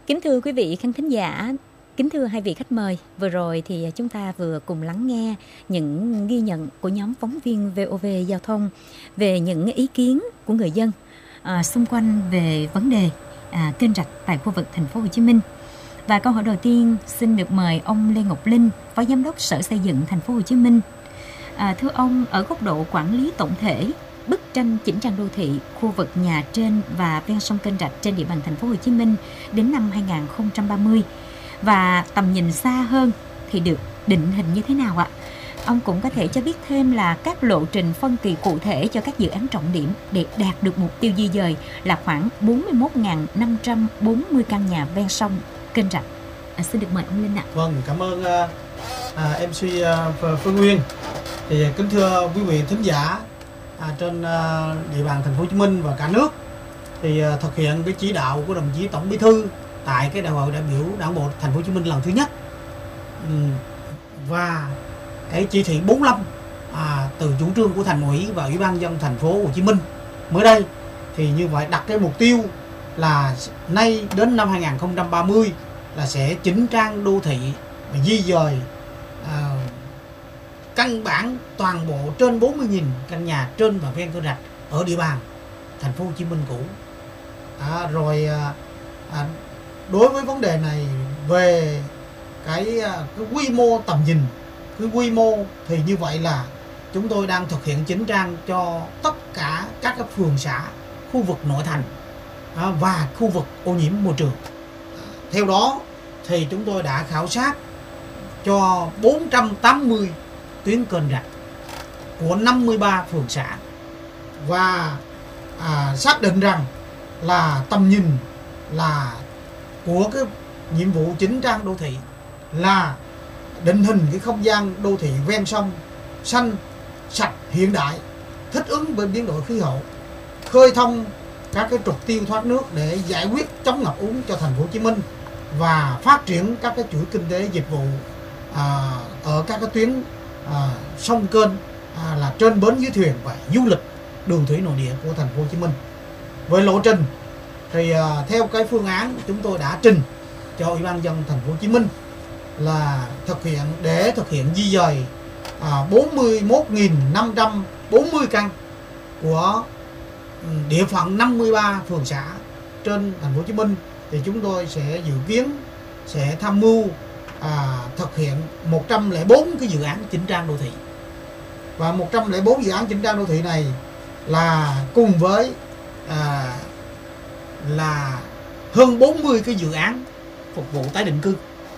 Kính thưa quý vị khán thính giả, kính thưa hai vị khách mời, vừa rồi thì chúng ta vừa cùng lắng nghe những ghi nhận của nhóm phóng viên VOV Giao thông về những ý kiến của người dân xung quanh về vấn đề kênh rạch tại khu vực thành phố Hồ Chí Minh. Và câu hỏi đầu tiên xin được mời ông Lê Ngọc Linh, Phó Giám đốc Sở Xây dựng thành phố Hồ Chí Minh. Thưa ông, ở góc độ quản lý tổng thể, bức tranh chỉnh trang đô thị khu vực nhà trên và ven sông kênh rạch trên địa bàn thành phố Hồ Chí Minh đến năm 2030 và tầm nhìn xa hơn thì được định hình như thế nào ạ? Ông cũng có thể cho biết thêm là các lộ trình phân kỳ cụ thể cho các dự án trọng điểm để đạt được mục tiêu di dời là khoảng 41.540 căn nhà ven sông kênh rạch. Xin được mời ông Linh ạ. Vâng, cảm ơn MC Phương Nguyên. Thì kính thưa quý vị thính giả trên địa bàn thành phố Hồ Chí Minh và cả nước, thì thực hiện cái chỉ đạo của đồng chí Tổng Bí thư tại cái đại hội đại biểu Đảng bộ thành phố Hồ Chí Minh lần thứ nhất và cái chỉ thị 45 từ chủ trương của Thành ủy và Ủy ban nhân dân thành phố Hồ Chí Minh mới đây, thì như vậy đặt cái mục tiêu là nay đến năm 2030 là sẽ chỉnh trang đô thị và di dời căn bản toàn bộ trên 40.000 căn nhà trên và ven kênh rạch ở địa bàn thành phố Hồ Chí Minh cũ. Đối với vấn đề này về cái quy mô tầm nhìn, cái quy mô thì như vậy là chúng tôi đang thực hiện chỉnh trang cho tất cả các cái phường xã, khu vực nội thành và khu vực ô nhiễm môi trường. Theo đó thì chúng tôi đã khảo sát cho 480 tuyến kênh rạch của 53 phường xã và xác định rằng là tầm nhìn là của cái nhiệm vụ chỉnh trang đô thị là định hình cái không gian đô thị ven sông xanh, sạch, hiện đại, thích ứng với biến đổi khí hậu, khơi thông các cái trục tiêu thoát nước để giải quyết chống ngập úng cho thành phố Hồ Chí Minh và phát triển các cái chuỗi kinh tế dịch vụ ở các cái tuyến sông kênh là trên bến dưới thuyền và du lịch đường thủy nội địa của thành phố Hồ Chí Minh. Với lộ trình thì theo cái phương án chúng tôi đã trình cho Ủy ban nhân dân thành phố Hồ Chí Minh là thực hiện di dời 41.540 căn của địa phận 53 phường xã trên thành phố Hồ Chí Minh, thì chúng tôi sẽ dự kiến sẽ tham mưu thực hiện 104 cái dự án chỉnh trang đô thị. Và 104 dự án chỉnh trang đô thị này là cùng với là hơn 40 cái dự án phục vụ tái định cư.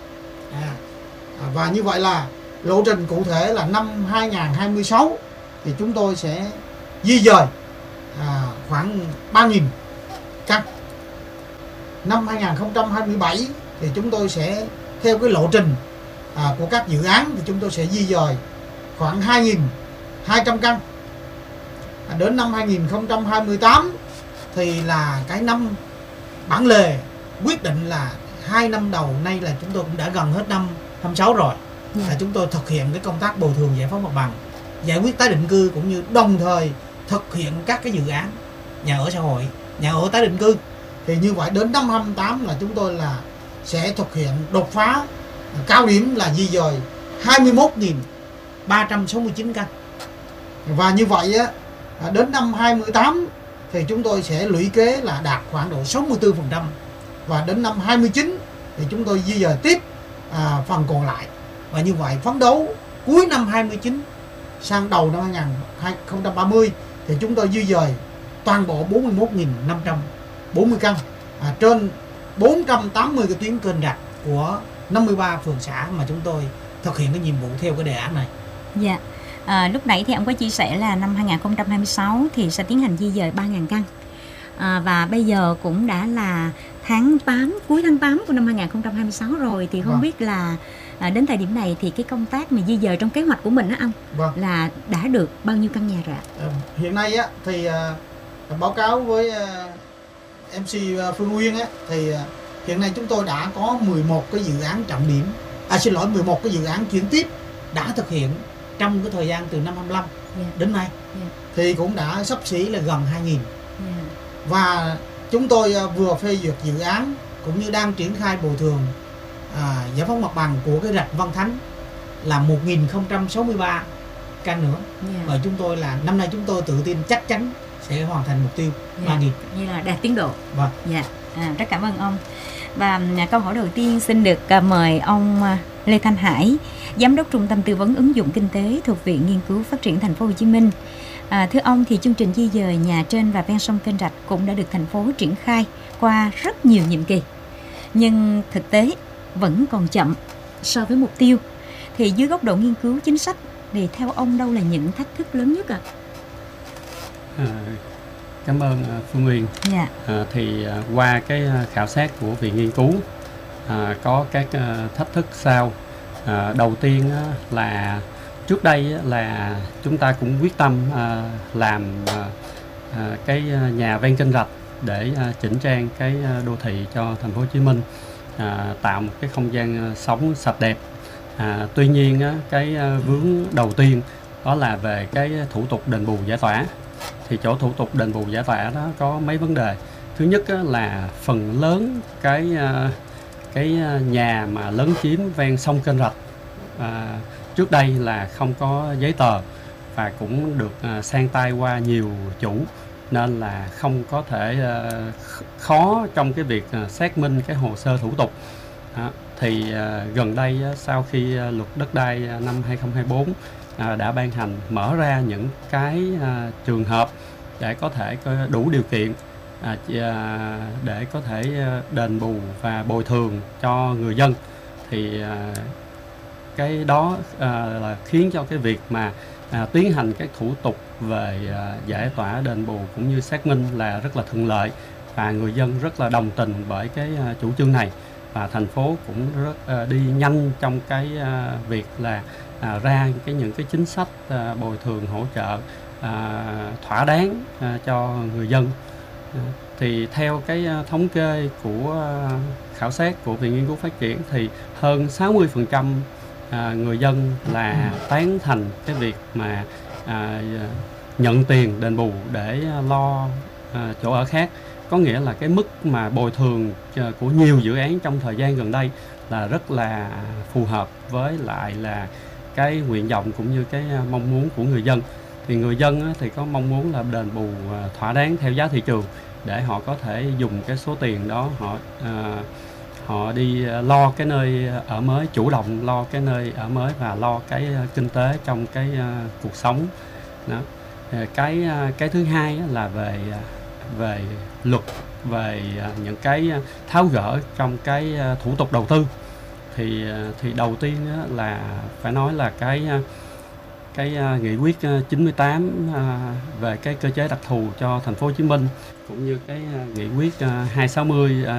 Và như vậy là lộ trình cụ thể là năm 2026 thì chúng tôi sẽ di dời khoảng 3.000 căn. Năm 2027 thì chúng tôi sẽ theo cái lộ trình của các dự án thì chúng tôi sẽ di dời khoảng 2.200 căn. Đến năm 2028 thì là cái năm bản lề quyết định là 2 năm đầu nay là chúng tôi cũng đã gần hết năm 26 rồi. Là chúng tôi thực hiện cái công tác bồi thường giải phóng mặt bằng, giải quyết tái định cư cũng như đồng thời thực hiện các cái dự án nhà ở xã hội, nhà ở tái định cư. Thì như vậy đến năm 28 là chúng tôi là sẽ thực hiện đột phá cao điểm là di dời 21.369 căn. Và như vậy đến năm 28 thì chúng tôi sẽ lũy kế là đạt khoảng độ 64%. Và đến năm 29 thì chúng tôi di dời tiếp phần còn lại. Và như vậy phấn đấu cuối năm 29 sang đầu năm 2030 thì chúng tôi di dời toàn bộ 41.540 căn trên 480 cái tuyến kênh rạch của 53 phường xã mà chúng tôi thực hiện cái nhiệm vụ theo cái đề án này. Dạ. Lúc nãy thì ông có chia sẻ là năm 2026 thì sẽ tiến hành di dời 3.000 căn. Và bây giờ cũng đã là cuối tháng 8 của năm 2026 rồi, thì không biết là đến thời điểm này thì cái công tác mà di dời trong kế hoạch của mình á ông là đã được bao nhiêu căn nhà rồi ạ? Hiện nay thì báo cáo với MC Phương Nguyên thì hiện nay chúng tôi đã có 11 cái dự án trọng điểm, 11 cái dự án chuyển tiếp đã thực hiện trong cái thời gian từ năm 25 đến nay, thì cũng đã xấp xỉ là gần 2.000. Và chúng tôi vừa phê duyệt dự án cũng như đang triển khai bồi thường giải phóng mặt bằng của cái rạch Văn Thánh là 1063 căn nữa. Và chúng tôi là năm nay chúng tôi tự tin chắc chắn sẽ hoàn thành mục tiêu 3.000. Như là đạt tiến độ. Vâng. Rất cảm ơn ông. Và câu hỏi đầu tiên xin được mời ông Lê Thanh Hải, Giám đốc Trung tâm Tư vấn Ứng dụng Kinh tế thuộc Viện Nghiên cứu Phát triển Thành phố Hồ Chí Minh. Thưa ông, thì chương trình di dời nhà trên và ven sông kênh rạch cũng đã được thành phố triển khai qua rất nhiều nhiệm kỳ, nhưng thực tế vẫn còn chậm so với mục tiêu. Thì dưới góc độ nghiên cứu chính sách, thì theo ông đâu là những thách thức lớn nhất ạ? Cảm ơn Phương Nguyên. Qua cái khảo sát của Viện Nghiên cứu có các thách thức sau. Đầu tiên là trước đây là chúng ta cũng quyết tâm làm cái nhà ven kênh rạch để chỉnh trang cái đô thị cho thành phố Hồ Chí Minh, tạo một cái không gian sống sạch đẹp. Tuy nhiên cái vướng đầu tiên đó là về cái thủ tục đền bù giải tỏa. Thì chỗ thủ tục đền bù giải tỏa đó có mấy vấn đề. Thứ nhất là phần lớn cái nhà mà lấn chiếm ven sông kênh rạch trước đây là không có giấy tờ và cũng được sang tay qua nhiều chủ, nên là không có thể khó trong cái việc xác minh cái hồ sơ thủ tục. Thì gần đây sau khi luật đất đai năm 2024 đã ban hành, mở ra những cái trường hợp để có thể có đủ điều kiện để có thể đền bù và bồi thường cho người dân, thì cái đó là khiến cho cái việc mà tiến hành các thủ tục về giải tỏa đền bù cũng như xác minh là rất là thuận lợi, và người dân rất là đồng tình bởi cái chủ trương này. Và thành phố cũng rất đi nhanh trong cái việc là ra những cái chính sách bồi thường hỗ trợ thỏa đáng cho người dân. Thì theo cái thống kê của khảo sát của Viện Nghiên cứu Phát triển thì hơn 60% người dân là tán thành cái việc mà nhận tiền đền bù để lo chỗ ở khác. Có nghĩa là cái mức mà bồi thường của nhiều dự án trong thời gian gần đây là rất là phù hợp với lại là cái nguyện vọng cũng như cái mong muốn của người dân. Thì người dân thì có mong muốn là đền bù thỏa đáng theo giá thị trường để họ có thể dùng cái số tiền đó họ đi lo cái nơi ở mới, chủ động lo cái nơi ở mới và lo cái kinh tế trong cái cuộc sống đó. Cái thứ hai là về luật, về những cái tháo gỡ trong cái thủ tục đầu tư. Thì đầu tiên là phải nói là cái nghị quyết 98 về cái cơ chế đặc thù cho thành phố Hồ Chí Minh, cũng như cái nghị quyết 260